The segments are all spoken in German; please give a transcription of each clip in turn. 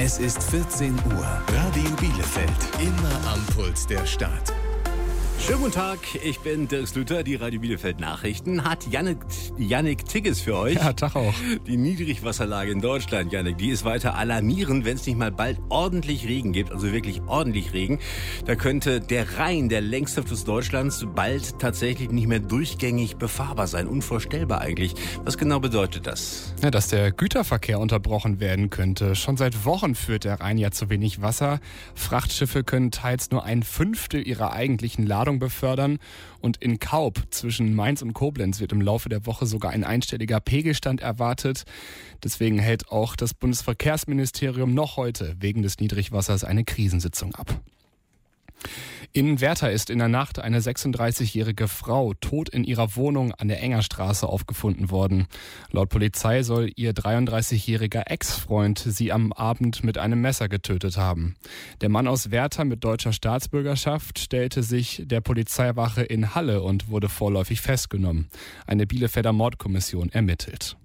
Es ist 14 Uhr. Radio Bielefeld. Immer am Puls der Stadt. Schönen guten Tag, ich bin Dirk Slüter. Die Radio Bielefeld Nachrichten hat Jannik Tigges für euch. Ja, Tag auch. Die Niedrigwasserlage in Deutschland, Jannik, die ist weiter alarmierend, wenn es nicht mal bald ordentlich Regen gibt, also wirklich ordentlich Regen. Da könnte der Rhein, der längste Fluss Deutschlands, bald tatsächlich nicht mehr durchgängig befahrbar sein. Unvorstellbar eigentlich. Was genau bedeutet das? Ja, dass der Güterverkehr unterbrochen werden könnte. Schon seit Wochen führt der Rhein ja zu wenig Wasser. Frachtschiffe können teils nur 1/5 ihrer eigentlichen Ladung befördern. Und in Kaub zwischen Mainz und Koblenz wird im Laufe der Woche sogar ein einstelliger Pegelstand erwartet. Deswegen hält auch das Bundesverkehrsministerium noch heute wegen des Niedrigwassers eine Krisensitzung ab. In Werther ist in der Nacht eine 36-jährige Frau tot in ihrer Wohnung an der Engerstraße aufgefunden worden. Laut Polizei soll ihr 33-jähriger Ex-Freund sie am Abend mit einem Messer getötet haben. Der Mann aus Werther mit deutscher Staatsbürgerschaft stellte sich der Polizeiwache in Halle und wurde vorläufig festgenommen. Eine Bielefelder Mordkommission ermittelt.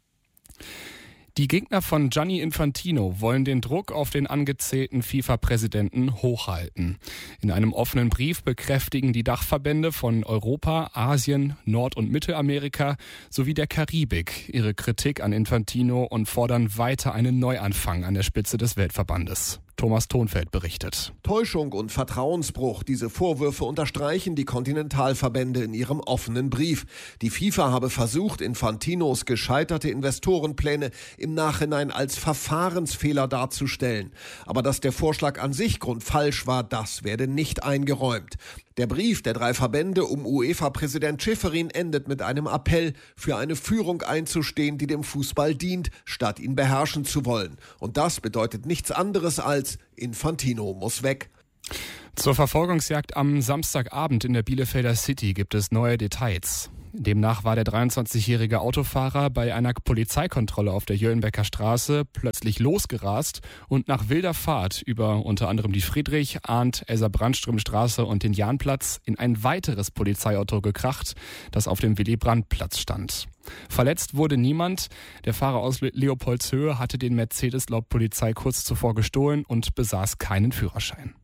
Die Gegner von Gianni Infantino wollen den Druck auf den angezählten FIFA-Präsidenten hochhalten. In einem offenen Brief bekräftigen die Dachverbände von Europa, Asien, Nord- und Mittelamerika sowie der Karibik ihre Kritik an Infantino und fordern weiter einen Neuanfang an der Spitze des Weltverbandes. Thomas Thonfeld berichtet. Täuschung und Vertrauensbruch. Diese Vorwürfe unterstreichen die Kontinentalverbände in ihrem offenen Brief. Die FIFA habe versucht, Infantinos gescheiterte Investorenpläne im Nachhinein als Verfahrensfehler darzustellen. Aber dass der Vorschlag an sich grundfalsch war, das werde nicht eingeräumt. Der Brief der 3 Verbände um UEFA-Präsident Schäferin endet mit einem Appell, für eine Führung einzustehen, die dem Fußball dient, statt ihn beherrschen zu wollen. Und das bedeutet nichts anderes als Infantino muss weg. Zur Verfolgungsjagd am Samstagabend in der Bielefelder City gibt es neue Details. Demnach war der 23-jährige Autofahrer bei einer Polizeikontrolle auf der Jöllenbecker Straße plötzlich losgerast und nach wilder Fahrt über unter anderem die Friedrich-, Arndt-, Elsa-Brandström-Straße und den Jahnplatz in ein weiteres Polizeiauto gekracht, das auf dem Willy-Brandt-Platz stand. Verletzt wurde niemand. Der Fahrer aus Leopoldshöhe hatte den Mercedes laut Polizei kurz zuvor gestohlen und besaß keinen Führerschein.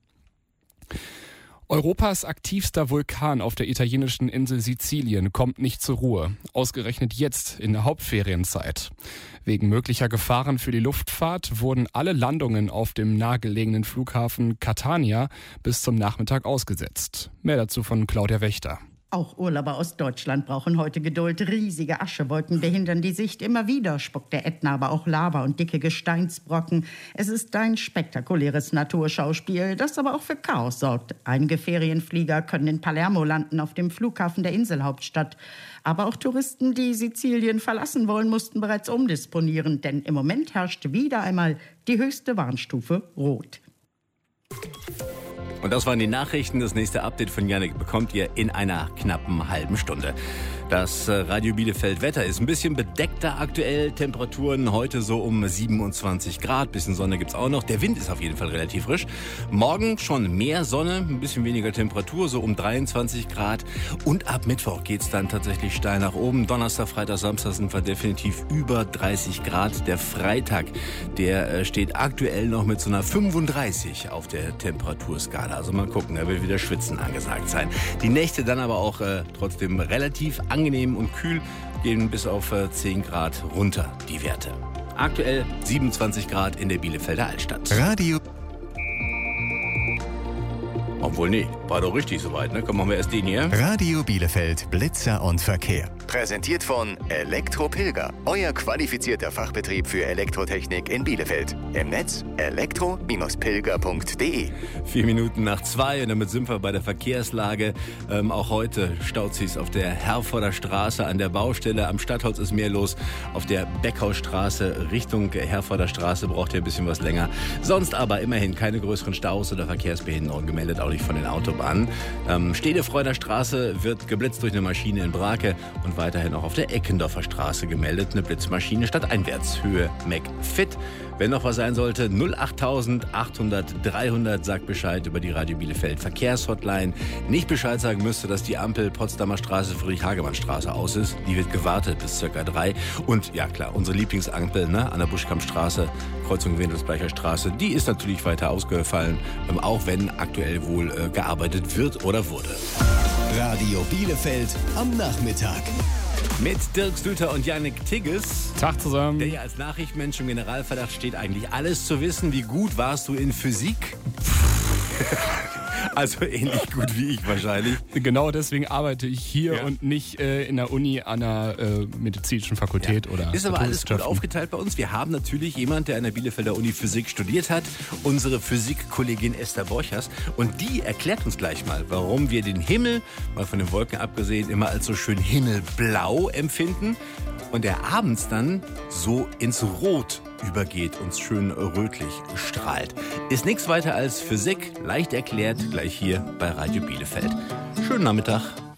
Europas aktivster Vulkan auf der italienischen Insel Sizilien kommt nicht zur Ruhe. Ausgerechnet jetzt in der Hauptferienzeit. Wegen möglicher Gefahren für die Luftfahrt wurden alle Landungen auf dem nahegelegenen Flughafen Catania bis zum Nachmittag ausgesetzt. Mehr dazu von Claudia Wächter. Auch Urlauber aus Deutschland brauchen heute Geduld. Riesige Aschewolken behindern die Sicht. Immer wieder spuckt der Ätna aber auch Lava und dicke Gesteinsbrocken. Es ist ein spektakuläres Naturschauspiel, das aber auch für Chaos sorgt. Einige Ferienflieger können in Palermo landen, auf dem Flughafen der Inselhauptstadt. Aber auch Touristen, die Sizilien verlassen wollen, mussten bereits umdisponieren. Denn im Moment herrscht wieder einmal die höchste Warnstufe Rot. Und das waren die Nachrichten. Das nächste Update von Jannik bekommt ihr in einer knappen halben Stunde. Das Radio Bielefeld Wetter ist ein bisschen bedeckter aktuell. Temperaturen heute so um 27 Grad. Bisschen Sonne gibt's auch noch. Der Wind ist auf jeden Fall relativ frisch. Morgen schon mehr Sonne, ein bisschen weniger Temperatur, so um 23 Grad. Und ab Mittwoch geht's dann tatsächlich steil nach oben. Donnerstag, Freitag, Samstag sind wir definitiv über 30 Grad. Der Freitag, der steht aktuell noch mit so einer 35 auf der Temperaturskala. Also mal gucken, da wird wieder Schwitzen angesagt sein. Die Nächte dann aber auch trotzdem relativ angenehm und kühl, gehen bis auf 10 Grad runter, die Werte. Aktuell 27 Grad in der Bielefelder Altstadt. Radio. Obwohl, nee, war doch richtig soweit, ne? Komm, machen wir erst den hier. Radio Bielefeld Blitzer und Verkehr. Präsentiert von Elektro-Pilger, euer qualifizierter Fachbetrieb für Elektrotechnik in Bielefeld. Im Netz elektro-pilger.de. 4 Minuten nach 2 und damit sind wir bei der Verkehrslage. Auch heute staut sich's auf der Herforder Straße an der Baustelle. Am Stadtholz ist mehr los. Auf der Beckhausstraße Richtung Herforder Straße braucht ihr ein bisschen was länger. Sonst aber immerhin keine größeren Staus oder Verkehrsbehinderungen gemeldet, auch nicht von den Autobahnen. Stedefreuder Straße wird geblitzt durch eine Maschine in Brake und weiterhin auch auf der Eckendorfer Straße gemeldet. Eine Blitzmaschine stadteinwärts, Höhe McFit. Wenn noch was sein sollte, 08000 800 300, sagt Bescheid über die Radio Bielefeld Verkehrshotline. Nicht Bescheid sagen müsste, dass die Ampel Potsdamer Straße, Friedrich-Hagemann-Straße aus ist. Die wird gewartet bis ca. 3. Und ja klar, unsere Lieblingsampel an der Buschkampfstraße, Kreuzung Wendelsbleicher Straße, die ist natürlich weiter ausgefallen, auch wenn aktuell wohl gearbeitet wird oder wurde. Radio Bielefeld am Nachmittag. Mit Dirk Stülter und Yannick Tigges. Tag zusammen. Der hier als Nachrichtenmensch im Generalverdacht steht, eigentlich alles zu wissen. Wie gut warst du in Physik? Also ähnlich gut wie ich wahrscheinlich. Genau deswegen arbeite ich hier und nicht in der Uni an der medizinischen Fakultät oder ist aber alles gut aufgeteilt bei uns. Wir haben natürlich jemanden, der an der Bielefelder Uni Physik studiert hat, unsere Physikkollegin Esther Borchers. Und die erklärt uns gleich mal, warum wir den Himmel, mal von den Wolken abgesehen, immer als so schön himmelblau empfinden und der abends dann so ins Rot übergeht, uns schön rötlich strahlt. Ist nichts weiter als Physik, leicht erklärt, gleich hier bei Radio Bielefeld. Schönen Nachmittag.